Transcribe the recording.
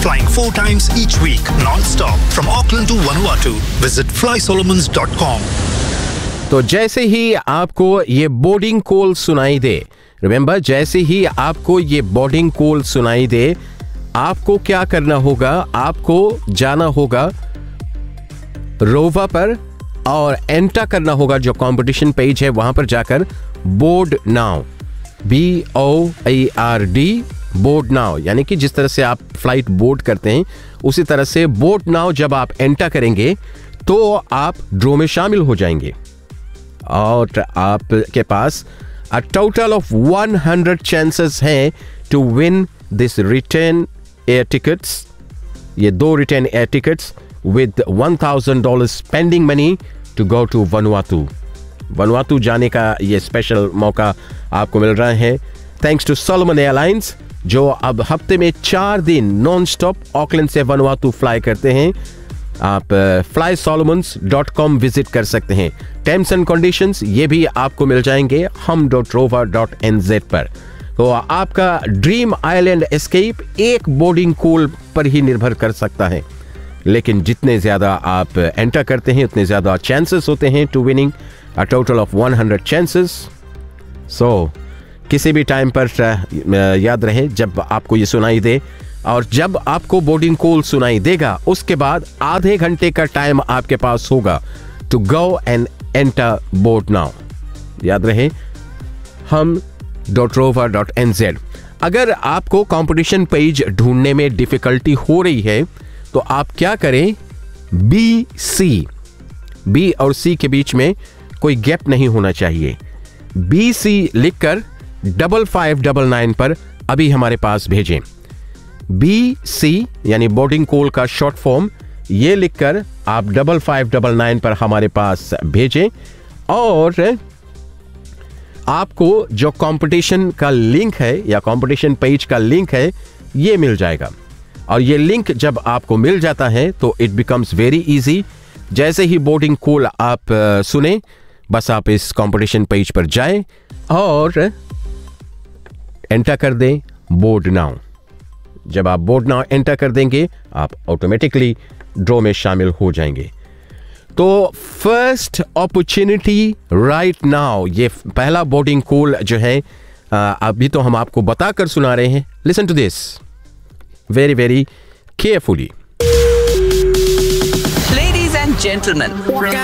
Flying 4 times each week, non-stop from Auckland to Vanuatu. Visit flysolomons.com. तो जैसे ही आपको ये बोर्डिंग कॉल सुनाई दे, रिमेंबर, जैसे ही आपको ये बोर्डिंग कॉल सुनाई दे, आपको क्या करना होगा? आपको जाना होगा रोवा पर और एंटर करना होगा जो कंपटीशन पेज है, वहां पर जाकर board now, BOARD, board now, यानी कि जिस तरह से आप फ्लाइट बोर्ड करते हैं उसी तरह से बोर्ड नाउ जब आप एंटर करेंगे तो आप ड्रॉ में शामिल हो जाएंगे और आपके पास अ टोटल ऑफ 100 चांसेस हैं to win this return air tickets, ये 2 return air tickets with $1,000 spending money to go to Vanuatu जाने का ये स्पेशल मौका आपको मिल रहा है थैंक्स टू सोलोमन एयरलाइंस, जो अब हफ्ते में 4 दिन नॉन स्टॉप ऑकलैंड से वनुआतू फ्लाई करते हैं। आप flysolomons.com विजिट कर सकते हैं। टर्म्स एंड कंडीशंस ये भी आपको मिल जाएंगे hum.rover.nz पर। तो आपका ड्रीम आइलैंड एस्केप एक बोर्डिंग कॉल पर ही निर्भर कर सकता है, लेकिन जितने ज्यादा आप एंटर करते हैं उतने ज्यादा चांसेस होते हैं to winning a total of 100 chances. सो किसी भी टाइम पर याद रहे, जब आपको ये सुनाई दे और जब आपको बोर्डिंग कॉल सुनाई देगा उसके बाद आधे घंटे का टाइम आपके पास होगा to go and enter board now. याद रहे hum.rover.nz। अगर आपको कंपटीशन पेज ढूंढने में डिफिकल्टी हो रही है तो आप क्या करें, B और C के बीच में कोई गैप नहीं होना चाहिए। BC लिखकर 5599 पर अभी हमारे पास भेजें। BC यानी बोर्डिंग कॉल का शॉर्ट फॉर्म, ये लिखकर आप 5599 पर हमारे पास भेजें और आपको जो कंपटीशन का लिंक है या कंपटीशन पेज का लिंक है ये मिल जाएगा। और ये लिंक जब आपको मिल जाता है तो इट बिकम्स वेरी इजी। जैसे ही बोर्डिंग कॉल आप सुने, बस आप इस कंपटीशन पेज पर जाएं और एंटर कर दें बोर्ड नाउ। जब आप बोर्ड नाउ एंटर कर देंगे आप ऑटोमेटिकली ड्रॉ में शामिल हो जाएंगे। तो फर्स्ट अपॉर्चुनिटी राइट नाउ, ये पहला बोर्डिंग कॉल जो है अभी तो हम आपको बताकर सुना रहे हैं। Listen to this very very carefully. Ladies and gentlemen,